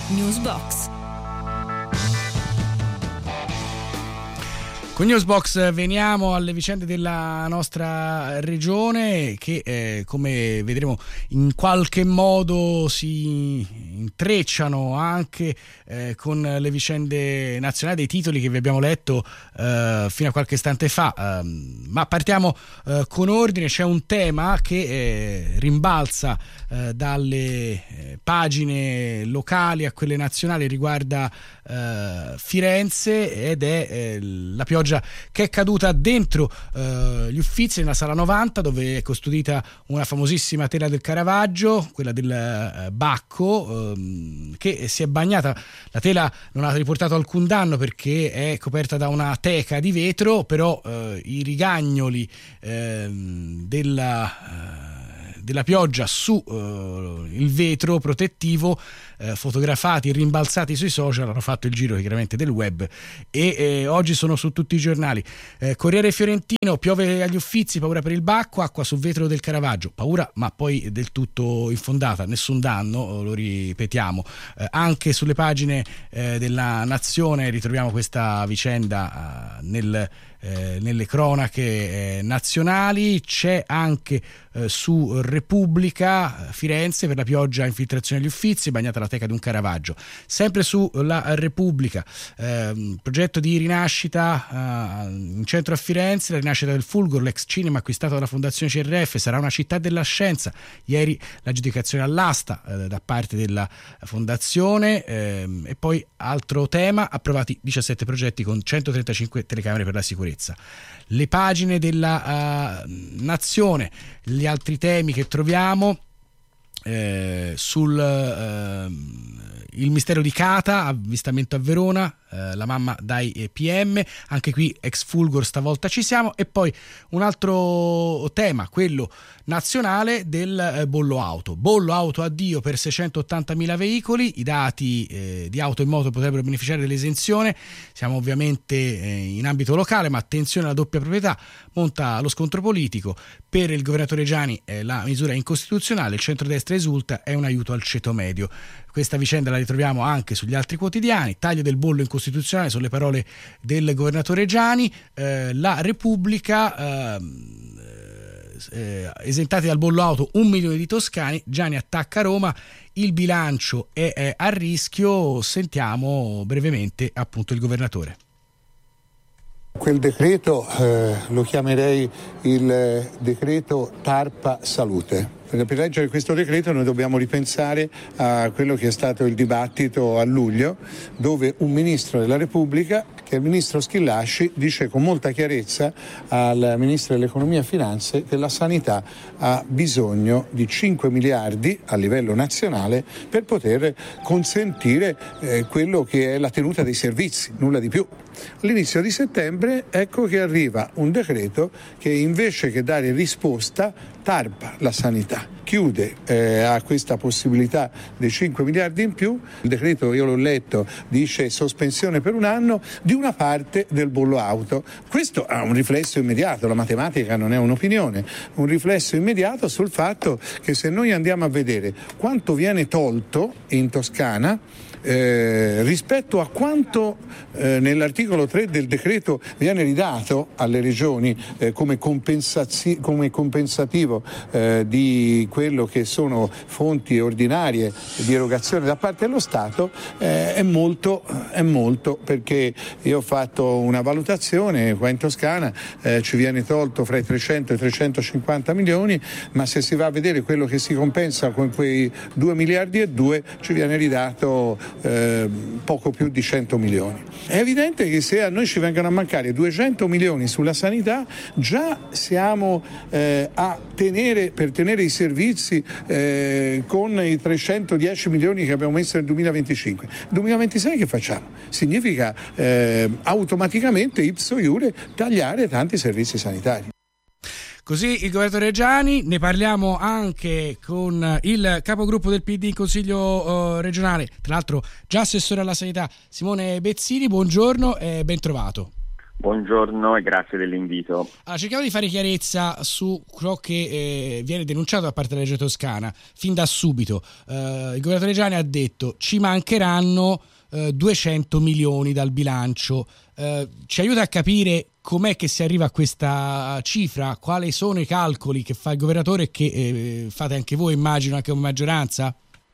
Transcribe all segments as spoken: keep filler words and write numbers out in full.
Newsbox. Con Newsbox veniamo alle vicende della nostra regione che eh, come vedremo in qualche modo si intrecciano anche eh, con le vicende nazionali, dei titoli che vi abbiamo letto eh, fino a qualche istante fa, eh, ma partiamo eh, con ordine. C'è un tema che eh, rimbalza eh, dalle eh, pagine locali a quelle nazionali, riguarda eh, Firenze ed è eh, la pioggia che è caduta dentro eh, gli Uffizi, nella sala novanta, dove è custodita una famosissima tela del Caravaggio, quella del eh, Bacco, ehm, che si è bagnata. La tela non ha riportato alcun danno perché è coperta da una teca di vetro, però eh, i rigagnoli eh, della eh, della pioggia su uh, il vetro protettivo, uh, fotografati e rimbalzati sui social, hanno fatto il giro chiaramente del web e eh, oggi sono su tutti i giornali. eh, Corriere Fiorentino: piove agli Uffizi, paura per il Bacco, acqua sul vetro del Caravaggio. Paura ma poi del tutto infondata, nessun danno, lo ripetiamo. Eh, anche sulle pagine eh, della Nazione ritroviamo questa vicenda uh, nel Eh, nelle cronache eh, nazionali. C'è anche eh, su Repubblica: Firenze, per la pioggia infiltrazione agli Uffizi, bagnata la teca di un Caravaggio. Sempre su La Repubblica, eh, progetto di rinascita eh, in centro a Firenze, la rinascita del Fulgor, l'ex cinema acquistato dalla Fondazione C R F, sarà una città della scienza. Ieri l'aggiudicazione all'asta eh, da parte della Fondazione. eh, e poi altro tema: approvati diciassette progetti con centotrentacinque telecamere per la sicurezza. Le pagine della uh, Nazione, gli altri temi che troviamo eh, sul uh, il mistero di Cata, avvistamento a Verona, eh, la mamma dai P M, anche qui ex Fulgor, stavolta ci siamo. E poi un altro tema, quello nazionale, del eh, bollo auto. Bollo auto addio per seicentottantamila veicoli, i dati eh, di auto e moto potrebbero beneficiare dell'esenzione. Siamo ovviamente eh, in ambito locale, ma attenzione alla doppia proprietà. Monta lo scontro politico, per il governatore Giani eh, la misura è incostituzionale, il centrodestra esulta, è un aiuto al ceto medio. Questa vicenda la ritroviamo anche sugli altri quotidiani. Taglio del bollo incostituzionale, sono le parole del governatore Giani. eh, La Repubblica: eh, eh, esentati dal bollo auto un milione di toscani, Giani attacca Roma, il bilancio è, è a rischio. Sentiamo brevemente appunto il governatore. Quel decreto eh, lo chiamerei il decreto Tarpa Salute. Per leggere questo decreto noi dobbiamo ripensare a quello che è stato il dibattito a luglio, dove un ministro della Repubblica, che è il ministro Schillaci, dice con molta chiarezza al ministro dell'Economia e Finanze che la sanità ha bisogno di cinque miliardi a livello nazionale per poter consentire eh, quello che è la tenuta dei servizi, nulla di più. All'inizio di settembre ecco che arriva un decreto che invece che dare risposta tarpa la sanità, chiude eh, a questa possibilità dei cinque miliardi in più. Il decreto, io l'ho letto, dice sospensione per un anno di una parte del bollo auto. Questo ha un riflesso immediato, la matematica non è un'opinione, un riflesso immediato sul fatto che se noi andiamo a vedere quanto viene tolto in Toscana Eh, rispetto a quanto eh, nell'articolo tre del decreto viene ridato alle regioni eh, come, compensazio, come compensativo eh, di quello che sono fonti ordinarie di erogazione da parte dello Stato, eh, è molto, è molto, perché io ho fatto una valutazione qua in Toscana, eh, ci viene tolto fra i trecento e i trecentocinquanta milioni, ma se si va a vedere quello che si compensa con quei due miliardi e due, ci viene ridato Eh, poco più di cento milioni. È evidente che se a noi ci vengono a mancare duecento milioni sulla sanità, già siamo eh, a tenere, per tenere i servizi eh, con i trecentodieci milioni che abbiamo messo nel duemilaventicinque. duemilaventisei che facciamo? Significa eh, automaticamente ipso iure tagliare tanti servizi sanitari. Così il governatore Giani. Ne parliamo anche con il capogruppo del P D in Consiglio uh, regionale, tra l'altro già assessore alla sanità, Simone Bezzini. Buongiorno e ben trovato. Buongiorno e grazie dell'invito. Allora, cerchiamo di fare chiarezza su ciò che eh, viene denunciato da parte della Regione Toscana fin da subito. Eh, il governatore Giani ha detto ci mancheranno eh, duecento milioni dal bilancio. Eh, ci aiuta a capire com'è che si arriva a questa cifra? Quali sono i calcoli che fa il governatore e che eh, fate anche voi, immagino, anche come maggioranza?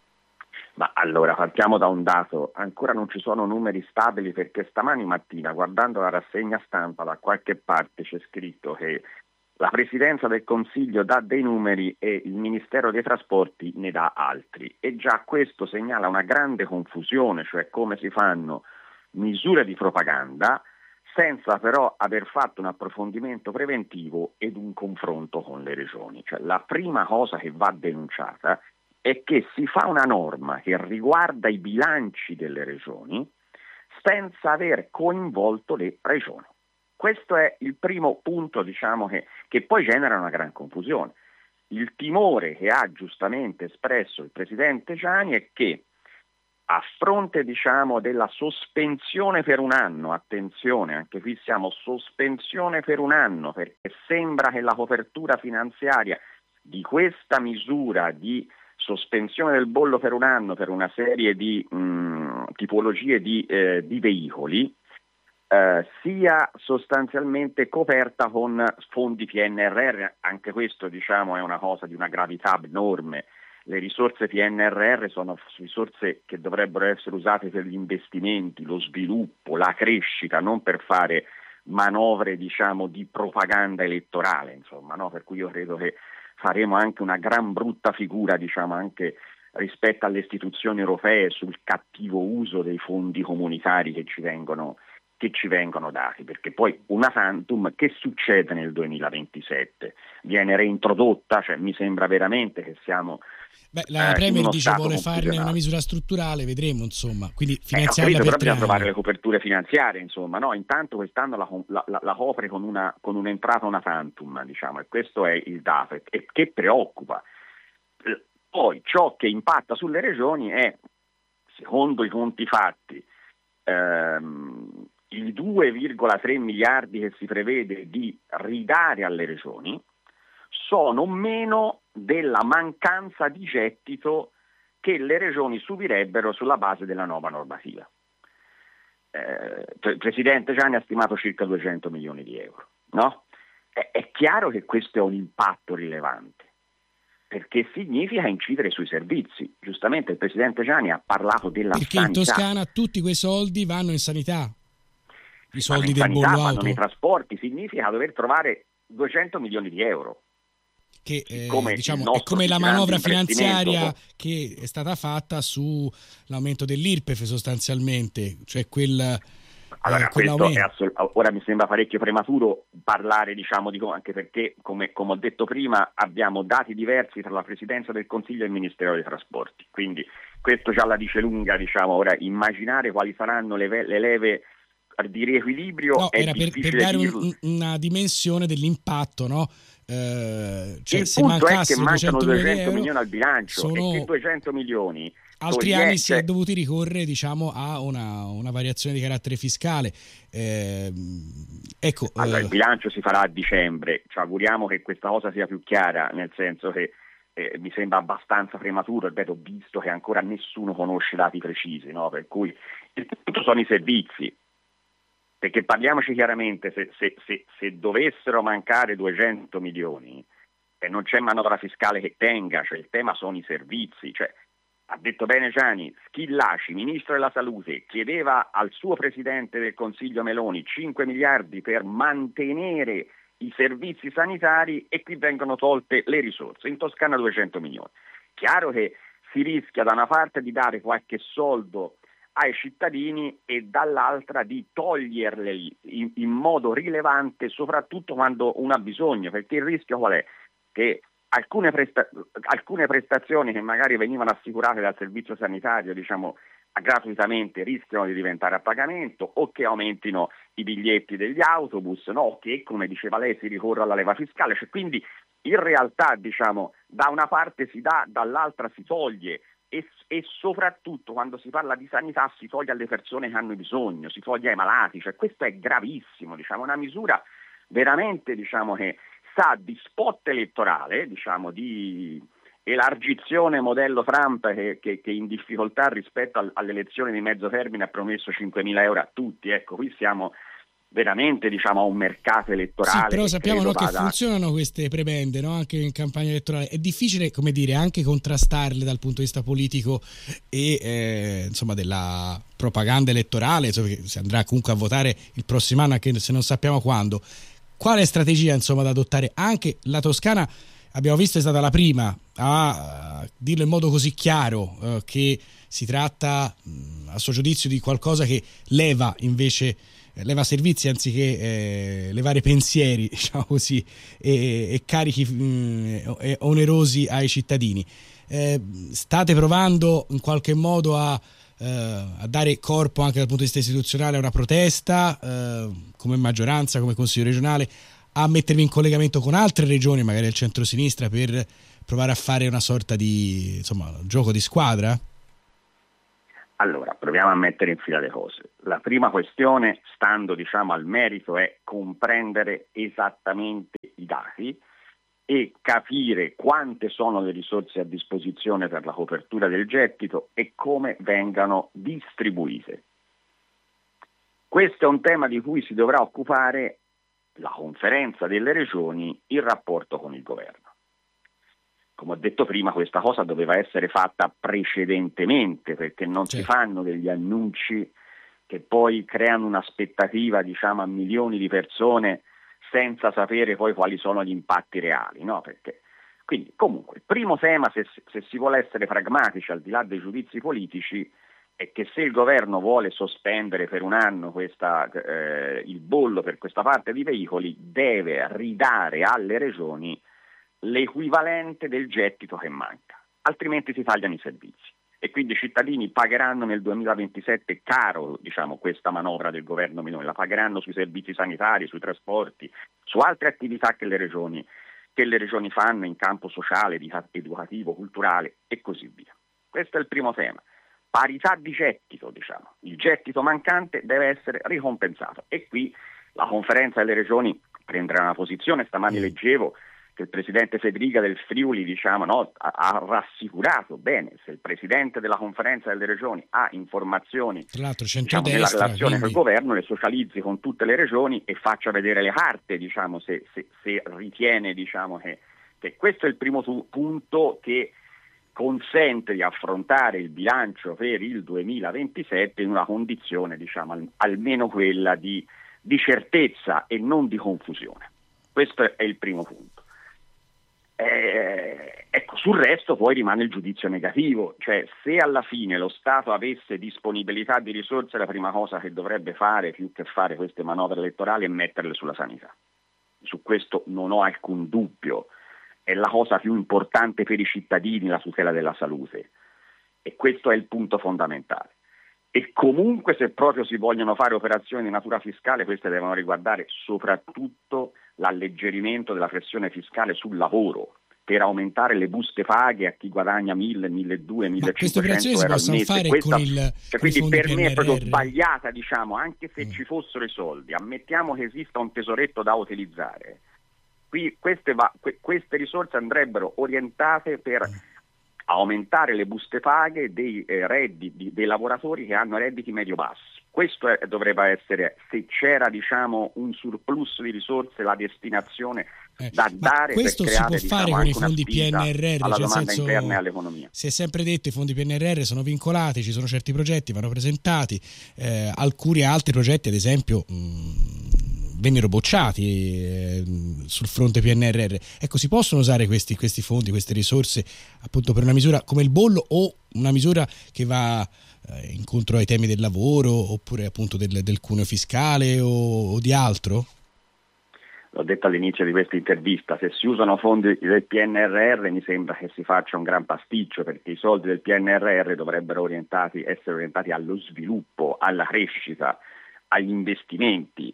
Ma allora partiamo da un dato: ancora non ci sono numeri stabili, perché stamani mattina, guardando la rassegna stampa, da qualche parte c'è scritto che la Presidenza del Consiglio dà dei numeri e il Ministero dei Trasporti ne dà altri, e già questo segnala una grande confusione, cioè come si fanno misure di propaganda senza però aver fatto un approfondimento preventivo ed un confronto con le regioni. Cioè, la prima cosa che va denunciata è che si fa una norma che riguarda i bilanci delle regioni senza aver coinvolto le regioni. Questo è il primo punto, diciamo, che, che poi genera una gran confusione. Il timore che ha giustamente espresso il Presidente Giani è che a fronte, diciamo, della sospensione per un anno, attenzione, anche qui siamo sospensione per un anno, perché sembra che la copertura finanziaria di questa misura di sospensione del bollo per un anno per una serie di mh, tipologie di, eh, di veicoli eh, sia sostanzialmente coperta con fondi P N R R. Anche questo, diciamo, è una cosa di una gravità enorme. Le risorse P N R R sono risorse che dovrebbero essere usate per gli investimenti, lo sviluppo, la crescita, non per fare manovre, diciamo, di propaganda elettorale, insomma, no? Per cui io credo che faremo anche una gran brutta figura, diciamo, anche rispetto alle istituzioni europee sul cattivo uso dei fondi comunitari che ci vengono, che ci vengono dati, perché poi una tantum, che succede nel duemilaventisette? Viene reintrodotta? Cioè, mi sembra veramente che siamo Beh, la eh, Premier dice vuole farne una misura strutturale, vedremo, insomma, quindi finanziarla eh, per però tre bisogna anni. trovare le coperture finanziarie, insomma, no? Intanto quest'anno la, la, la, la copre con, una, con un'entrata una tantum, diciamo, e questo è il dato e, e che preoccupa. Poi ciò che impatta sulle regioni è, secondo i conti fatti, ehm, i due virgola tre miliardi che si prevede di ridare alle regioni sono meno della mancanza di gettito che le regioni subirebbero sulla base della nuova normativa. Eh, il Presidente Giani ha stimato circa duecento milioni di euro, no? È, è chiaro che questo è un impatto rilevante, perché significa incidere sui servizi. Giustamente il Presidente Giani ha parlato della perché sanità. Perché in Toscana tutti quei soldi vanno in sanità, i soldi del sanità, bollo vanno auto. nei trasporti, significa dover trovare duecento milioni di euro. Che eh, diciamo, è come la manovra finanziaria che è stata fatta sull'aumento dell'I R P E F sostanzialmente, cioè quel allora eh, questo è assol- ora mi sembra parecchio prematuro parlare, diciamo, di anche perché come, come ho detto prima abbiamo dati diversi tra la Presidenza del Consiglio e il Ministero dei Trasporti, quindi questo già la dice lunga, diciamo. Ora immaginare quali saranno le, ve- le leve di riequilibrio no, è era per, per dare un, una dimensione dell'impatto, no? Uh, cioè, il se punto è che mancano duecento duecento milioni al bilancio sono... e che duecento milioni altri toglie, anni si cioè... è dovuti ricorrere, diciamo, a una, una variazione di carattere fiscale. Eh, ecco, allora, eh... il bilancio si farà a dicembre, ci auguriamo che questa cosa sia più chiara, nel senso che eh, mi sembra abbastanza prematuro, ripeto, visto che ancora nessuno conosce dati precisi, no? Per cui il punto sono i servizi. Perché parliamoci chiaramente, se, se, se, se dovessero mancare duecento milioni e non c'è manovra fiscale che tenga, cioè il tema sono i servizi, cioè, ha detto bene Giani, Schillaci, Ministro della Salute, chiedeva al suo Presidente del Consiglio Meloni cinque miliardi per mantenere i servizi sanitari e qui vengono tolte le risorse, in Toscana duecento milioni. Chiaro che si rischia da una parte di dare qualche soldo ai cittadini e dall'altra di toglierli in, in modo rilevante, soprattutto quando uno ha bisogno, perché il rischio qual è? Che alcune, presta- alcune prestazioni che magari venivano assicurate dal servizio sanitario, diciamo, gratuitamente, rischiano di diventare a pagamento, o che aumentino i biglietti degli autobus, no? Che, come diceva lei, si ricorre alla leva fiscale, cioè, quindi in realtà, diciamo, da una parte si dà, dall'altra si toglie. e, e soprattutto quando si parla di sanità si toglie alle persone che hanno bisogno, si toglie ai malati, cioè questo è gravissimo, diciamo, una misura veramente, diciamo, che sa di spot elettorale, diciamo, di elargizione modello Trump che, che, che in difficoltà rispetto al, all'elezione di mezzo termine ha promesso cinquemila euro a tutti. Ecco, qui siamo veramente, diciamo, a un mercato elettorale. Sì, però sappiamo, no, vada... che funzionano queste prebende, no? Anche in campagna elettorale. È difficile, come dire, anche contrastarle dal punto di vista politico e eh, insomma della propaganda elettorale, insomma, che si andrà comunque a votare il prossimo anno, anche se non sappiamo quando. Quale strategia, insomma, da adottare? Anche la Toscana, abbiamo visto, è stata la prima a uh, dirlo in modo così chiaro, uh, che si tratta, mh, a suo giudizio, di qualcosa che leva invece leva servizi anziché eh, levare pensieri, diciamo così, e, e carichi mh, e onerosi ai cittadini. Eh, state provando in qualche modo a, eh, a dare corpo anche dal punto di vista istituzionale a una protesta, eh, come maggioranza, come Consiglio regionale, a mettervi in collegamento con altre regioni, magari al centro-sinistra, per provare a fare una sorta di, insomma, gioco di squadra? Allora, proviamo a mettere in fila le cose. La prima questione, stando, diciamo, al merito, è comprendere esattamente i dati e capire quante sono le risorse a disposizione per la copertura del gettito e come vengano distribuite. Questo è un tema di cui si dovrà occupare la conferenza delle regioni in rapporto con il governo. Come ho detto prima, questa cosa doveva essere fatta precedentemente, perché non Certo. si fanno degli annunci che poi creano un'aspettativa, diciamo, a milioni di persone senza sapere poi quali sono gli impatti reali, no? Perché, quindi, comunque, il primo tema, se, se si vuole essere pragmatici al di là dei giudizi politici, è che se il governo vuole sospendere per un anno questa, eh, il bollo per questa parte di veicoli, deve ridare alle regioni l'equivalente del gettito che manca, altrimenti si tagliano i servizi e quindi i cittadini pagheranno nel duemilaventisette caro, diciamo, questa manovra del governo Meloni, la pagheranno sui servizi sanitari, sui trasporti, su altre attività che le regioni, che le regioni fanno in campo sociale, educativo, culturale e così via. Questo è il primo tema. Parità di gettito, diciamo, il gettito mancante deve essere ricompensato e qui la conferenza delle regioni prenderà una posizione. Stamani leggevo che il presidente Federica del Friuli, diciamo, no, ha, ha rassicurato bene, se il presidente della conferenza delle regioni ha informazioni, tra l'altro, diciamo, nella relazione quindi... col governo, le socializzi con tutte le regioni e faccia vedere le carte, diciamo, se, se, se ritiene, diciamo, che, che questo è il primo tu, punto che consente di affrontare il bilancio per il duemilaventisette in una condizione, diciamo, al, almeno quella di, di certezza e non di confusione. Questo è il primo punto. Eh, ecco, sul resto poi rimane il giudizio negativo, cioè se alla fine lo Stato avesse disponibilità di risorse, la prima cosa che dovrebbe fare, più che fare queste manovre elettorali, è metterle sulla sanità. Su questo non ho alcun dubbio, è la cosa più importante per i cittadini, la tutela della salute, e questo è il punto fondamentale. E comunque, se proprio si vogliono fare operazioni di natura fiscale, queste devono riguardare soprattutto l'alleggerimento della pressione fiscale sul lavoro, per aumentare le buste paghe a chi guadagna mille, milleduecento, millecinquecento euro al mese. Fare Questa, con il, cioè, quindi per me P N R R. è proprio sbagliata, diciamo, anche se mm. ci fossero i soldi, ammettiamo che esista un tesoretto da utilizzare. Qui queste, va, que, queste risorse andrebbero orientate per mm. aumentare le buste paghe dei eh, redditi dei lavoratori che hanno redditi medio-bassi. Questo è, dovrebbe essere, se c'era, diciamo, un surplus di risorse, la destinazione eh, da dare per creare, questo si può fare, diciamo, con i fondi P N R R, alla cioè domanda senso, interna e all'economia. Si è sempre detto i fondi P N R R sono vincolati, ci sono certi progetti, vanno presentati, eh, alcuni altri progetti, ad esempio, mh, vennero bocciati eh, sul fronte P N R R. Ecco, si possono usare questi, questi fondi, queste risorse, appunto, per una misura come il bollo o una misura che va eh, incontro ai temi del lavoro, oppure appunto del, del cuneo fiscale o, o di altro? L'ho detto all'inizio di questa intervista, se si usano fondi del P N R R mi sembra che si faccia un gran pasticcio, perché i soldi del P N R R dovrebbero orientati, essere orientati allo sviluppo, alla crescita, agli investimenti.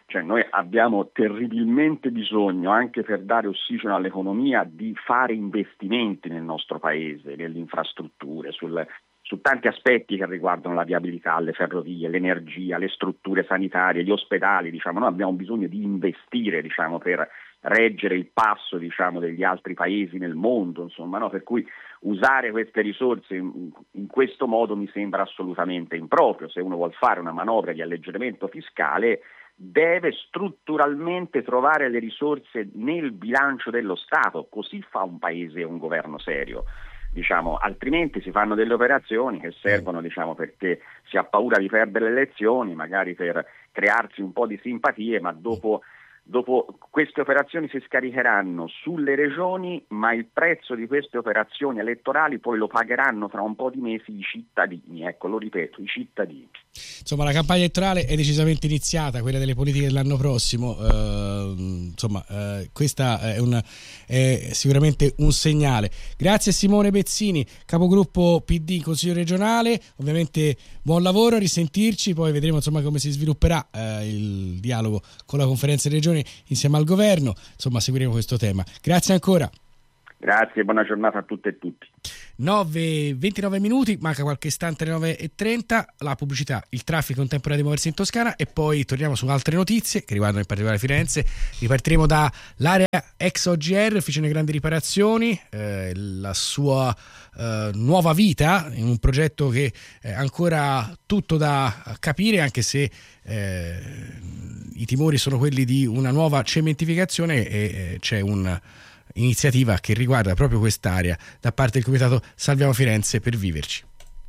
Cioè noi abbiamo terribilmente bisogno, anche per dare ossigeno all'economia, di fare investimenti nel nostro paese, nelle infrastrutture, sul, su tanti aspetti che riguardano la viabilità, le ferrovie, l'energia, le strutture sanitarie, gli ospedali. Diciamo, noi abbiamo bisogno di investire, diciamo, per reggere il passo, diciamo, degli altri paesi nel mondo, insomma, no? Per cui usare queste risorse in, in questo modo mi sembra assolutamente improprio. Se uno vuol fare una manovra di alleggerimento fiscale, deve strutturalmente trovare le risorse nel bilancio dello Stato, così fa un paese e un governo serio. Diciamo, altrimenti si fanno delle operazioni che servono, diciamo, perché si ha paura di perdere le elezioni, magari per crearsi un po' di simpatie, ma dopo Dopo queste operazioni si scaricheranno sulle regioni, ma il prezzo di queste operazioni elettorali poi lo pagheranno fra un po' di mesi i cittadini, ecco, lo ripeto, i cittadini. Insomma, la campagna elettorale è decisamente iniziata, quella delle politiche dell'anno prossimo, uh, insomma, uh, questa è, una, è sicuramente un segnale. Grazie a Simone Bezzini, capogruppo P D in Consiglio regionale, ovviamente buon lavoro, a risentirci, poi vedremo insomma come si svilupperà uh, il dialogo con la conferenza di regione insieme al governo, insomma seguiremo questo tema. Grazie ancora. Grazie, buona giornata a tutte e tutti. nove e ventinove minuti, manca qualche istante alle nove e trenta, la pubblicità, il traffico in tempo reale di muoversi in Toscana e poi torniamo su altre notizie che riguardano in particolare Firenze. Ripartiremo dall'area ex O G R, Officina Grandi Riparazioni, eh, la sua eh, nuova vita in un progetto che è ancora tutto da capire, anche se eh, i timori sono quelli di una nuova cementificazione e eh, c'è un iniziativa che riguarda proprio quest'area da parte del comitato Salviamo Firenze per viverci.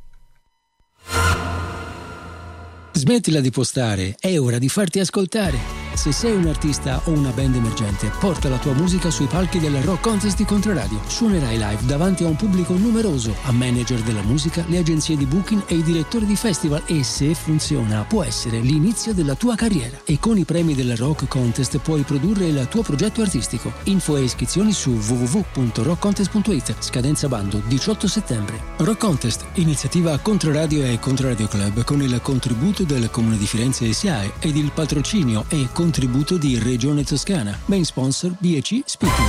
Smettila di postare, è ora di farti ascoltare. Se sei un artista o una band emergente, porta la tua musica sui palchi del Rock Contest di Controradio. Suonerai live davanti a un pubblico numeroso, a manager della musica, le agenzie di booking e i direttori di festival e, se funziona, può essere l'inizio della tua carriera. E con i premi del Rock Contest puoi produrre il tuo progetto artistico. Info e iscrizioni su w w w punto rock contest punto it. Scadenza bando diciotto settembre. Rock Contest, iniziativa Controradio e Controradio Club con il contributo del Comune di Firenze S A E ed il patrocinio e contributo di Regione Toscana. Main sponsor B e C Speaking.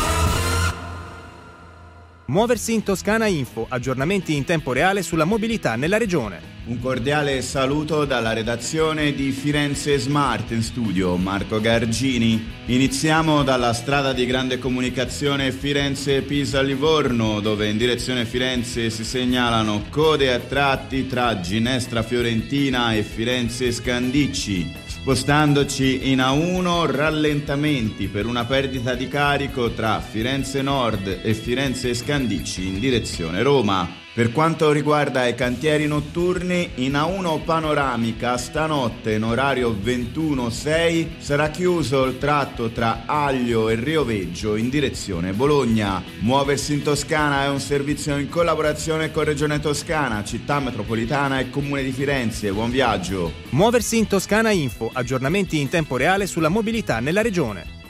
Muoversi in Toscana Info, aggiornamenti in tempo reale sulla mobilità nella regione. Un cordiale saluto dalla redazione di Firenze Smart, in studio Marco Gargini. Iniziamo dalla strada di grande comunicazione Firenze-Pisa-Livorno, dove in direzione Firenze si segnalano code a tratti tra Ginestra Fiorentina e Firenze Scandicci. Spostandoci in A uno, rallentamenti per una perdita di carico tra Firenze Nord e Firenze Scandicci in direzione Roma. Per quanto riguarda i cantieri notturni, in A uno panoramica stanotte in orario ventuno sei sarà chiuso il tratto tra Aglio e Rioveggio in direzione Bologna. Muoversi in Toscana è un servizio in collaborazione con Regione Toscana, Città Metropolitana e Comune di Firenze. Buon viaggio. Muoversi in Toscana Info, aggiornamenti in tempo reale sulla mobilità nella regione.